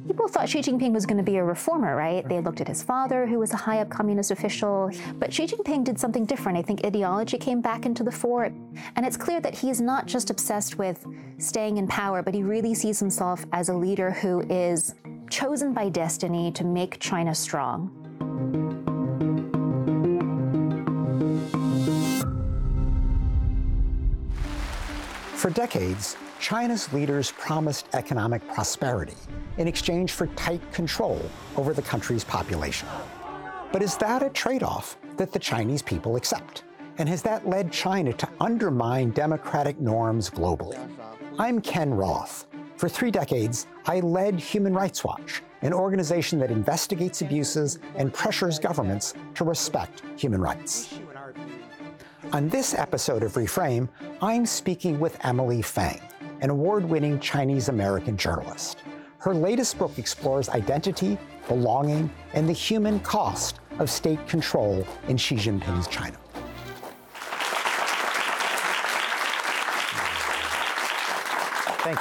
People thought Xi Jinping was going to be a reformer, right? They looked at his father, who was a high-up communist official. But Xi Jinping did something different. I think ideology came back into the fore. And it's clear that he's not just obsessed with staying in power, but he really sees himself as a leader who is chosen by destiny to make China strong. For decades, China's leaders promised economic prosperity in exchange for tight control over the country's population. But is that a trade-off that the Chinese people accept? And has that led China to undermine democratic norms globally? I'm Ken Roth. For 3 decades, I led Human Rights Watch, an organization that investigates abuses and pressures governments to respect human rights. On this episode of Reframe, I'm speaking with Emily Feng, an award-winning Chinese-American journalist. Her latest book explores identity, belonging, and the human cost of state control in Xi Jinping's China. Thank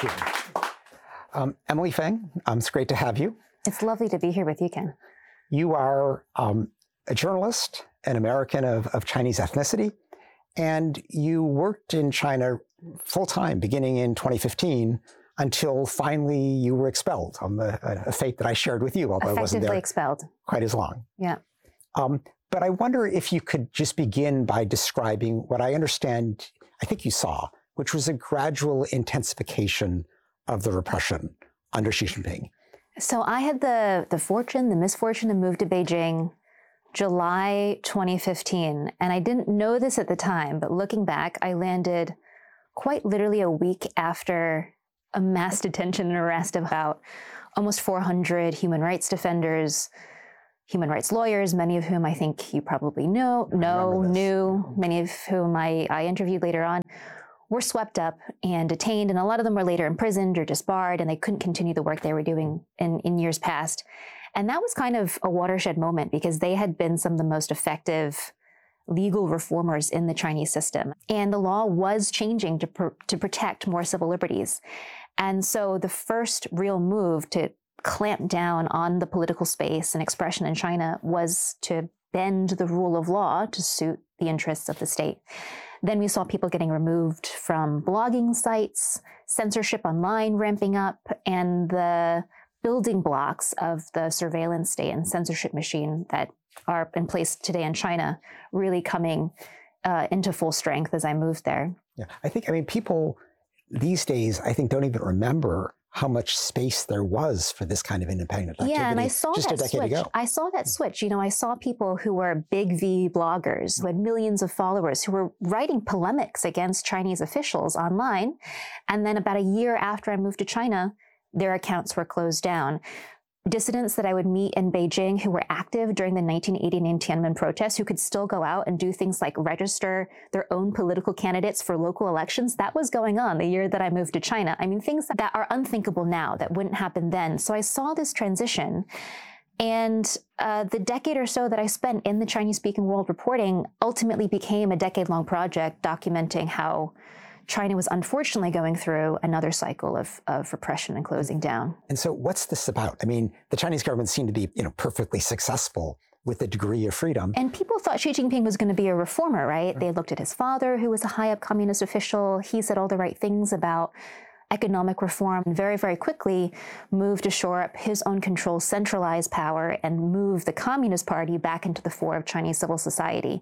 you. Emily Feng, it's great to have you. It's lovely to be here with you, Ken. You are a journalist, an American of Chinese ethnicity, and you worked in China full-time beginning in 2015 until finally you were expelled, a fate that I shared with you, although I wasn't there expelled. Quite as long. Yeah. But I wonder if you could just begin by describing what I understand, I think you saw, which was a gradual intensification of the repression under Xi Jinping. So I had the misfortune to move to Beijing July 2015. And I didn't know this at the time, but looking back, I landed quite literally a week after a mass detention and arrest of about almost 400 human rights defenders, human rights lawyers, many of whom I think you probably knew, many of whom I interviewed later on, were swept up and detained, and a lot of them were later imprisoned or disbarred, and they couldn't continue the work they were doing in years past. And that was kind of a watershed moment because they had been some of the most effective legal reformers in the Chinese system. And the law was changing to protect more civil liberties. And so the first real move to clamp down on the political space and expression in China was to bend the rule of law to suit the interests of the state. Then we saw people getting removed from blogging sites, censorship online ramping up, and the building blocks of the surveillance state and censorship machine that are in place today in China really coming into full strength as I moved there. Yeah, I mean, people these days, I think, don't even remember how much space there was for this kind of independent activity. Yeah, and I saw just that a decade switch. ago. I saw that switch. You know, I saw people who were big V bloggers, who had millions of followers, who were writing polemics against Chinese officials online. And then about a year after I moved to China, their accounts were closed down. Dissidents that I would meet in Beijing who were active during the 1989 Tiananmen protests, who could still go out and do things like register their own political candidates for local elections, that was going on the year that I moved to China. I mean, things that are unthinkable now that wouldn't happen then. So I saw this transition. And the decade or so that I spent in the Chinese-speaking world reporting ultimately became a decade-long project documenting how China was unfortunately going through another cycle of repression and closing down. And so what's this about? I mean, the Chinese government seemed to be, perfectly successful with a degree of freedom. And people thought Xi Jinping was going to be a reformer, right? They looked at his father, who was a high-up communist official. He said all the right things about economic reform, and very, very quickly moved to shore up his own control, centralize power, and move the Communist Party back into the fore of Chinese civil society.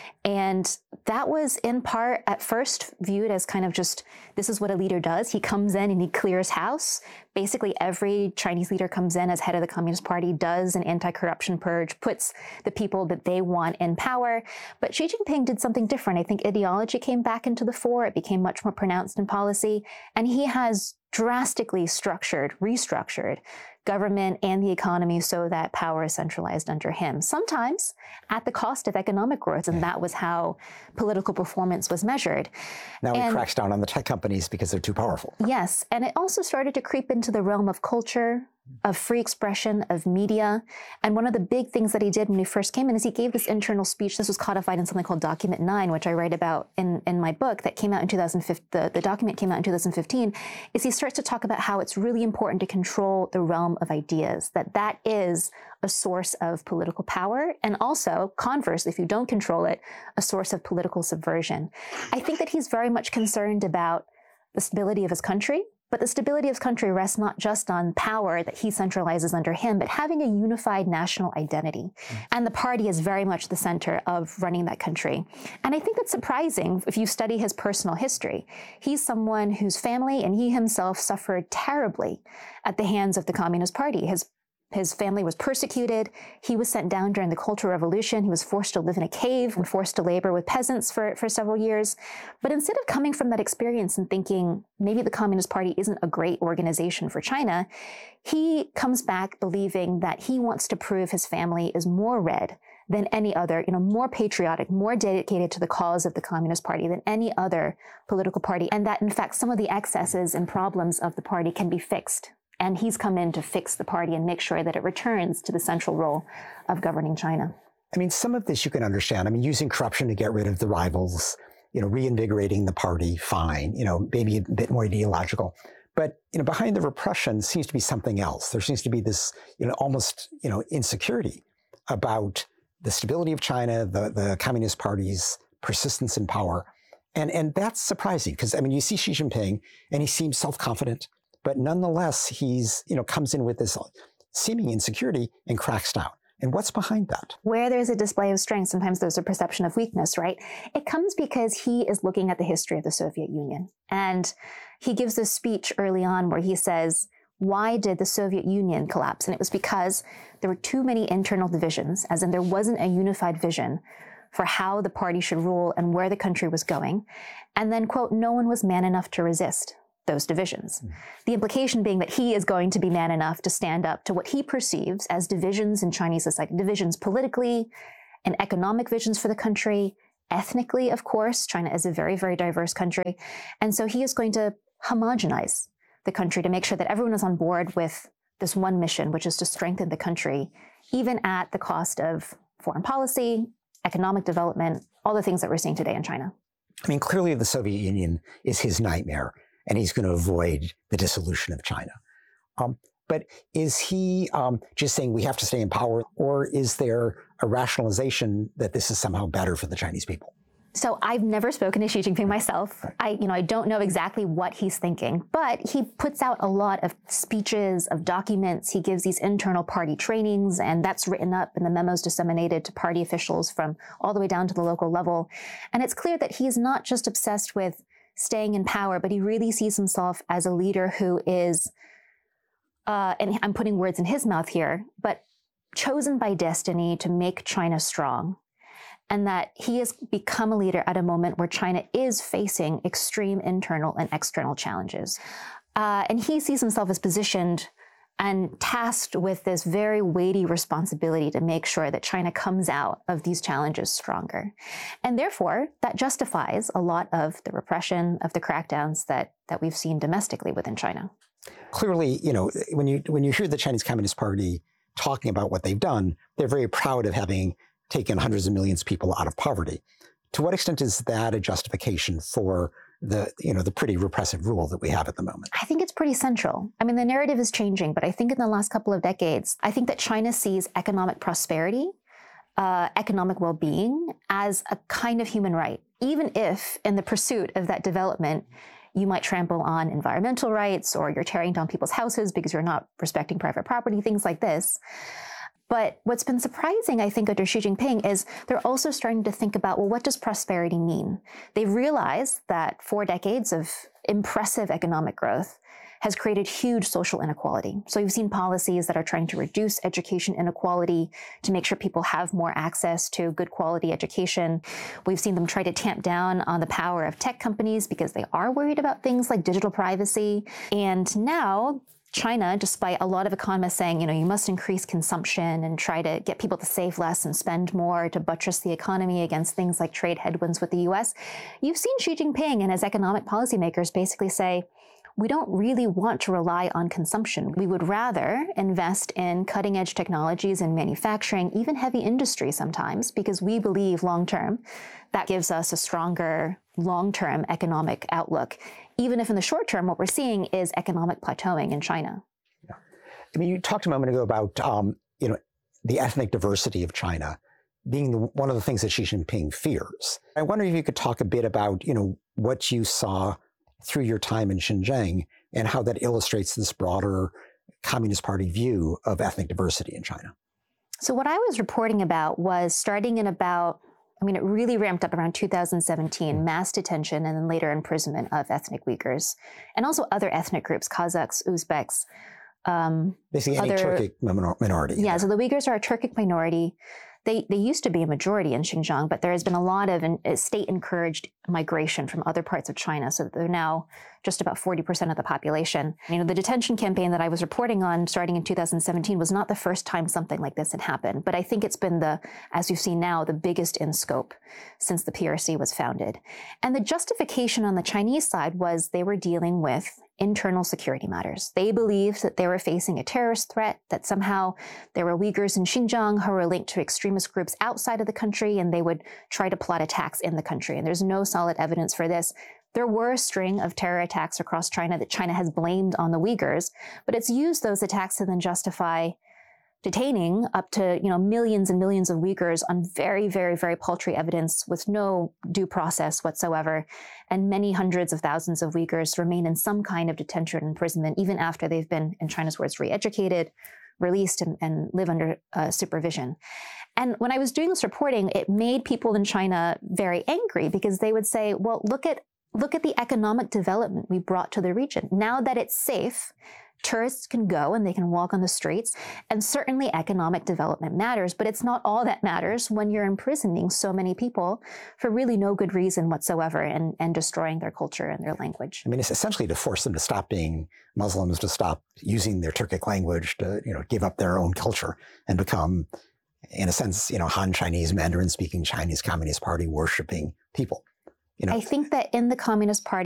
And that was in part at first viewed as kind of just, this is what a leader does. He comes in and he clears house. Basically, every Chinese leader comes in as head of the Communist Party, does an anti-corruption purge, puts the people that they want in power. But Xi Jinping did something different. I think ideology came back into the fore. It became much more pronounced in policy. And he has drastically restructured government and the economy so that power is centralized under him, sometimes at the cost of economic growth. And that was how political performance was measured. Now he cracks down on the tech companies because they're too powerful. Yes. And it also started to creep into the realm of culture, of free expression, of media. And one of the big things that he did when he first came in is he gave this internal speech. This was codified in something called Document 9, which I write about in my book that came out in 2015. The document came out in 2015, is he starts to talk about how it's really important to control the realm of ideas, that is a source of political power, and also, conversely, if you don't control it, a source of political subversion. I think that he's very much concerned about the stability of his country, but the stability of his country rests not just on power that he centralizes under him, but having a unified national identity. And the party is very much the center of running that country. And I think that's surprising if you study his personal history. He's someone whose family and he himself suffered terribly at the hands of the Communist Party. His family was persecuted. He was sent down during the Cultural Revolution. He was forced to live in a cave and forced to labor with peasants for several years. But instead of coming from that experience and thinking maybe the Communist Party isn't a great organization for China, he comes back believing that he wants to prove his family is more red than any other, more patriotic, more dedicated to the cause of the Communist Party than any other political party. And that, in fact, some of the excesses and problems of the party can be fixed. And he's come in to fix the party and make sure that it returns to the central role of governing China. I mean, some of this you can understand. I mean, using corruption to get rid of the rivals, reinvigorating the party, fine, maybe a bit more ideological. But, behind the repression seems to be something else. There seems to be this, almost, insecurity about the stability of China, the Communist Party's persistence in power. And that's surprising because, you see Xi Jinping and he seems self-confident. But nonetheless, he's, comes in with this seeming insecurity and cracks down. And what's behind that? Where there's a display of strength, sometimes there's a perception of weakness, right? It comes because he is looking at the history of the Soviet Union. And he gives this speech early on where he says, why did the Soviet Union collapse? And it was because there were too many internal divisions, as in there wasn't a unified vision for how the party should rule and where the country was going. And then, quote, no one was man enough to resist those divisions. The implication being that he is going to be man enough to stand up to what he perceives as divisions in Chinese society, divisions politically and economic visions for the country, ethnically, of course. China is a very, very diverse country. And so he is going to homogenize the country to make sure that everyone is on board with this one mission, which is to strengthen the country, even at the cost of foreign policy, economic development, all the things that we're seeing today in China. Clearly the Soviet Union is his nightmare, and he's going to avoid the dissolution of China. But is he just saying we have to stay in power, or is there a rationalization that this is somehow better for the Chinese people? So I've never spoken to Xi Jinping myself. I don't know exactly what he's thinking, but he puts out a lot of speeches, of documents. He gives these internal party trainings, and that's written up in the memos disseminated to party officials from all the way down to the local level. And it's clear that he's not just obsessed with staying in power, but he really sees himself as a leader who is, and I'm putting words in his mouth here, but chosen by destiny to make China strong. And that he has become a leader at a moment where China is facing extreme internal and external challenges. And he sees himself as positioned and tasked with this very weighty responsibility to make sure that China comes out of these challenges stronger. And therefore, that justifies a lot of the repression, of the crackdowns that we've seen domestically within China. Clearly, when you hear the Chinese Communist Party talking about what they've done, they're very proud of having taken hundreds of millions of people out of poverty. To what extent is that a justification for the pretty repressive rule that we have at the moment? I think it's pretty central. The narrative is changing, but I think in the last couple of decades, I think that China sees economic prosperity, economic well-being as a kind of human right, even if in the pursuit of that development, you might trample on environmental rights or you're tearing down people's houses because you're not respecting private property, things like this. But what's been surprising, I think, under Xi Jinping is they're also starting to think about, well, what does prosperity mean? They've realized that 4 decades of impressive economic growth has created huge social inequality. So you've seen policies that are trying to reduce education inequality to make sure people have more access to good quality education. We've seen them try to tamp down on the power of tech companies because they are worried about things like digital privacy. And now China, despite a lot of economists saying, you must increase consumption and try to get people to save less and spend more to buttress the economy against things like trade headwinds with the US, you've seen Xi Jinping and his economic policymakers basically say, we don't really want to rely on consumption. We would rather invest in cutting edge technologies and manufacturing, even heavy industry sometimes, because we believe long-term that gives us a stronger long-term economic outlook, even if in the short term, what we're seeing is economic plateauing in China. Yeah. I mean, you talked a moment ago about, the ethnic diversity of China being one of the things that Xi Jinping fears. I wonder if you could talk a bit about, what you saw through your time in Xinjiang and how that illustrates this broader Communist Party view of ethnic diversity in China. So what I was reporting about was starting in it really ramped up around 2017, mass detention and then later imprisonment of ethnic Uyghurs and also other ethnic groups, Kazakhs, Uzbeks. Basically any Turkic minority. Yeah, so the Uyghurs are a Turkic minority. They used to be a majority in Xinjiang, but there has been a lot of state-encouraged migration from other parts of China, so they're now just about 40% of the population. The detention campaign that I was reporting on starting in 2017 was not the first time something like this had happened, but I think it's been as we've seen now, the biggest in scope since the PRC was founded. And the justification on the Chinese side was they were dealing with internal security matters. They believed that they were facing a terrorist threat, that somehow there were Uyghurs in Xinjiang who were linked to extremist groups outside of the country, and they would try to plot attacks in the country. And there's no solid evidence for this. There were a string of terror attacks across China that China has blamed on the Uyghurs, but it's used those attacks to then justify detaining up to millions and millions of Uyghurs on very, very, very paltry evidence with no due process whatsoever. And many hundreds of thousands of Uyghurs remain in some kind of detention and imprisonment, even after they've been, in China's words, re-educated, released, and live under supervision. And when I was doing this reporting, it made people in China very angry because they would say, well, look at the economic development we brought to the region. Now that it's safe, tourists can go and they can walk on the streets, and certainly economic development matters, but it's not all that matters when you're imprisoning so many people for really no good reason whatsoever and destroying their culture and their language. I mean, it's essentially to force them to stop being Muslims, to stop using their Turkic language, to give up their own culture and become, in a sense, Han Chinese, Mandarin-speaking Chinese Communist Party worshipping people. I think that in the Communist Party,